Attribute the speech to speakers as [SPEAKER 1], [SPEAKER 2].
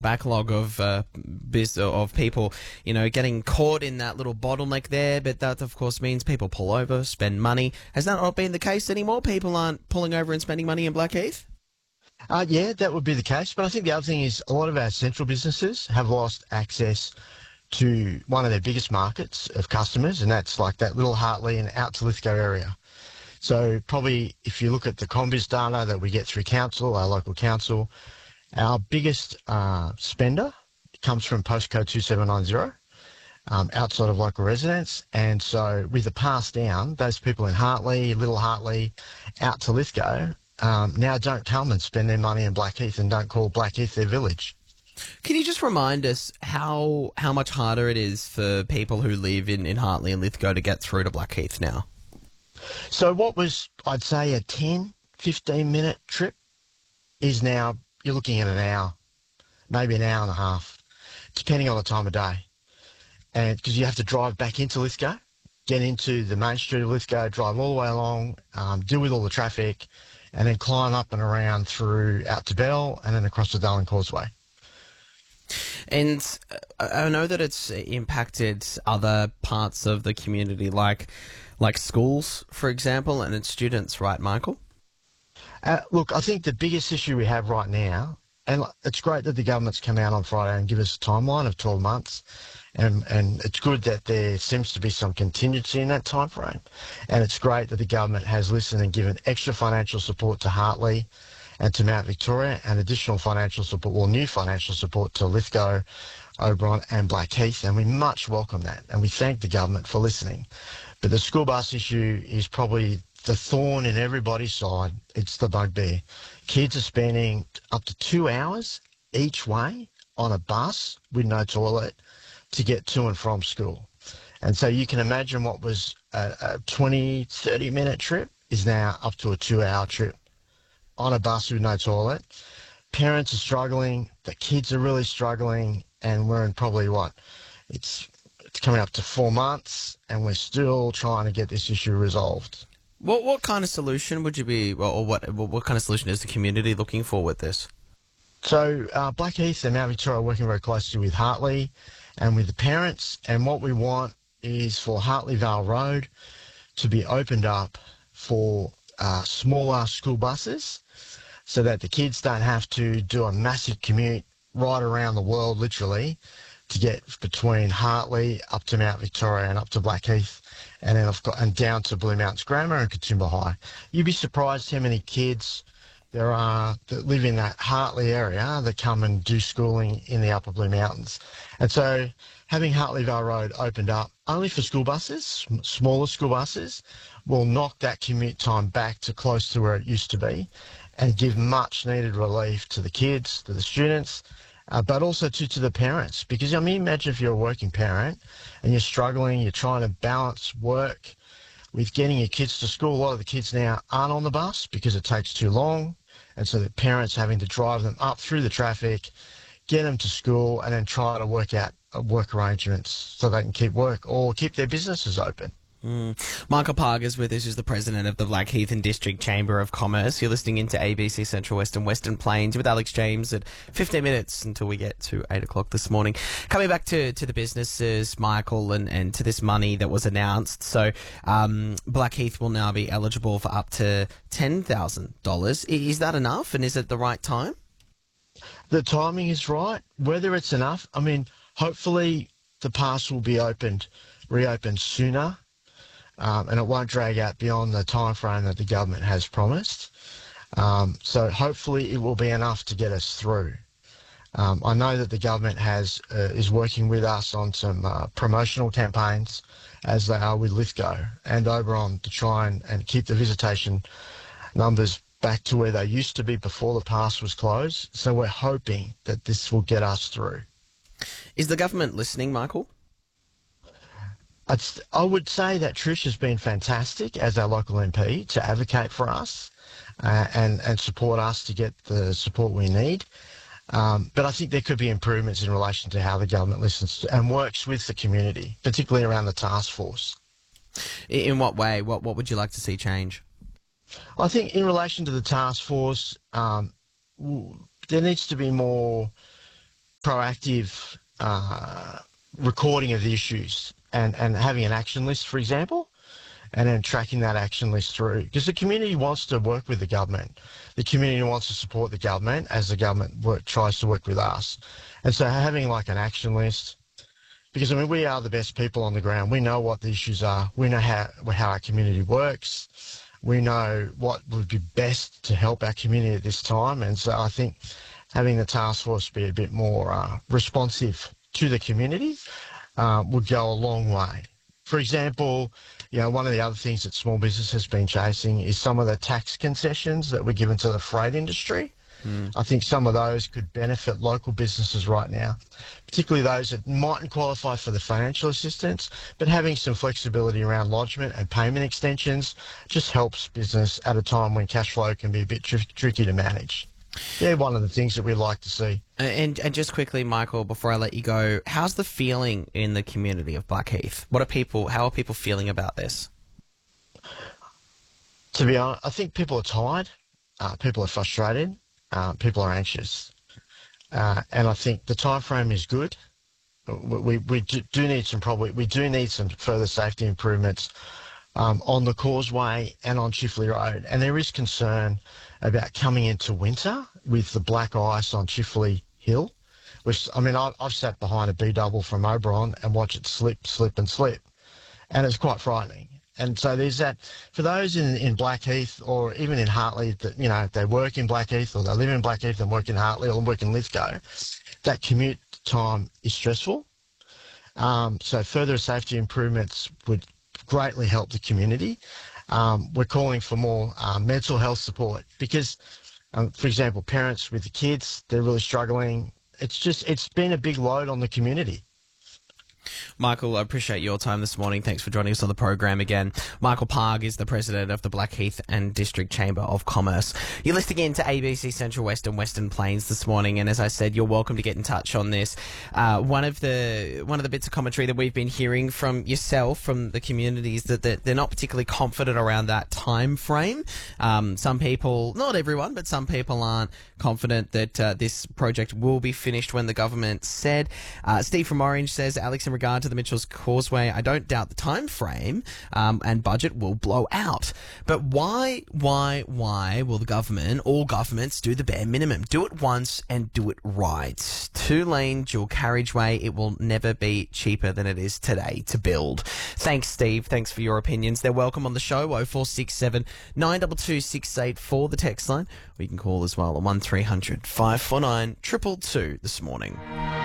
[SPEAKER 1] backlog of of people, getting caught in that little bottleneck there. But that, of course, means people pull over, spend money. Has that not been the case anymore? People aren't pulling over and spending money in Blackheath?
[SPEAKER 2] Yeah, that would be the case. But I think the other thing is a lot of our central businesses have lost access to one of their biggest markets of customers, and that's like that Little Hartley and out to Lithgow area. So probably if you look at the Combis data that we get through council, our local council, our biggest spender comes from postcode 2790 outside of local residents. And so with the pass down, those people in Hartley, Little Hartley, out to Lithgow, now don't come and spend their money in Blackheath and don't call Blackheath their village.
[SPEAKER 1] Can you just remind us how much harder it is for people who live in Hartley and Lithgow to get through to Blackheath now?
[SPEAKER 2] So what was, I'd say, a 10, 15-minute trip is now, you're looking at an hour, maybe an hour and a half, depending on the time of day. And because you have to drive back into Lithgow, get into the main street of Lithgow, drive all the way along, deal with all the traffic, and then climb up and around through out to Bell and then across the Darling Causeway.
[SPEAKER 1] And I know that it's impacted other parts of the community, like schools, for example, and its students, right, Michael?
[SPEAKER 2] Look, I think the biggest issue we have right now, and it's great that the government's come out on Friday and give us a timeline of 12 months, and it's good that there seems to be some contingency in that time frame, and it's great that the government has listened and given extra financial support to Hartley and to Mount Victoria, and additional financial support, or new financial support to Lithgow, Oberon and Blackheath, and we much welcome that, and we thank the government for listening. But the school bus issue is probably the thorn in everybody's side. It's the bugbear. Kids are spending up to 2 hours each way on a bus with no toilet to get to and from school. And so you can imagine what was a 20, 30-minute trip is now up to a 2-hour trip on a bus with no toilet. Parents are struggling, the kids are really struggling, and we're in probably it's coming up to 4 months, and we're still trying to get this issue resolved.
[SPEAKER 1] What kind of solution would you be, or what kind of solution is the community looking for with this?
[SPEAKER 2] So Blackheath and Mount Victoria are working very closely with Hartley and with the parents, and what we want is for Hartley Vale Road to be opened up for smaller school buses, so that the kids don't have to do a massive commute right around the world, literally, to get between Hartley up to Mount Victoria and up to Blackheath, and then and down to Blue Mountains Grammar and Katoomba High. You'd be surprised how many kids there are that live in that Hartley area that come and do schooling in the Upper Blue Mountains. And so having Hartley Vale Road opened up only for school buses, smaller school buses, will knock that commute time back to close to where it used to be and give much needed relief to the kids, to the students, but also to the parents. Because, I mean, imagine if you're a working parent and you're struggling, you're trying to balance work with getting your kids to school. A lot of the kids now aren't on the bus because it takes too long, and so the parents having to drive them up through the traffic, get them to school, and then try to work out work arrangements so they can keep work or keep their businesses open.
[SPEAKER 1] Michael Pargas with us, who's the president of the Blackheath and District Chamber of Commerce. You're listening into ABC Central West and Western Plains with Alex James at 15 minutes until we get to 8 o'clock this morning. Coming back to the businesses, Michael, and to this money that was announced. So Blackheath will now be eligible for up to $10,000. Is that enough, and is it the right time?
[SPEAKER 2] The timing is right. Whether it's enough, I mean, hopefully the pass will be reopened sooner. And it won't drag out beyond the time frame that the government has promised. So hopefully it will be enough to get us through. I know that the government is working with us on some promotional campaigns, as they are with Lithgow and Oberon, to try and keep the visitation numbers back to where they used to be before the pass was closed. So we're hoping that this will get us through.
[SPEAKER 1] Is the government listening, Michael?
[SPEAKER 2] I would say that Trish has been fantastic as our local MP to advocate for us and support us to get the support we need. But I think there could be improvements in relation to how the government listens to and works with the community, particularly around the task force.
[SPEAKER 1] In what way? What would you like to see change?
[SPEAKER 2] I think in relation to the task force, there needs to be more proactive recording of the issues and having an action list, for example, and then tracking that action list through. Because the community wants to work with the government. The community wants to support the government as the government tries to work with us. And so having like an action list, because I mean, we are the best people on the ground. We know what the issues are. We know how our community works. We know what would be best to help our community at this time. And so I think having the task force be a bit more responsive to the community would go a long way. For example, you know, one of the other things that small business has been chasing is some of the tax concessions that were given to the freight industry. I think some of those could benefit local businesses right now, particularly those that mightn't qualify for the financial assistance, but having some flexibility around lodgement and payment extensions just helps business at a time when cash flow can be a bit tricky to manage. Yeah, one of the things that we like to see.
[SPEAKER 1] And just quickly, Michael, before I let you go, how's the feeling in the community of Blackheath? How are people feeling about this?
[SPEAKER 2] To be honest, I think people are tired. People are frustrated. People are anxious. And I think the time frame is good. We do need some further safety improvements on the causeway and on Chifley Road. And there is concern about coming into winter with the black ice on Chifley Hill, which, I mean, I've sat behind a B-double from Oberon and watched it slip, slip and slip. And it's quite frightening. And so there's that. For those in Blackheath or even in Hartley that, you know, they work in Blackheath or they live in Blackheath and work in Hartley or work in Lithgow, that commute time is stressful. So further safety improvements would greatly help the community. We're calling for more mental health support because, for example, parents with the kids, they're really struggling. It's been a big load on the community.
[SPEAKER 1] Michael, I appreciate your time this morning. Thanks for joining us on the program again. Michael Parg is the president of the Blackheath and District Chamber of Commerce. You're listening in to ABC Central West and Western Plains this morning, and as I said, you're welcome to get in touch on this. One of the bits of commentary that we've been hearing from yourself, from the community, is that they're not particularly confident around that time frame. Some people, not everyone, but some people aren't confident that this project will be finished when the government said. Steve from Orange says, Alex, in regard to the Mitchell's Causeway, I don't doubt the time frame and budget will blow out. But why will the government, all governments, do the bare minimum? Do it once and do it right. 2-lane dual carriageway, it will never be cheaper than it is today to build. Thanks, Steve. Thanks for your opinions. They're welcome on the show, 0467 922 684, the text line. Or you can call as well at 1300 549 222 this morning.